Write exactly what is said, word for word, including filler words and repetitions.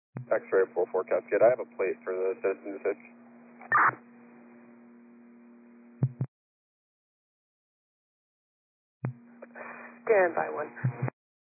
X-ray four four Cascade, I have a plate for the citizen to pitch. Stand by one.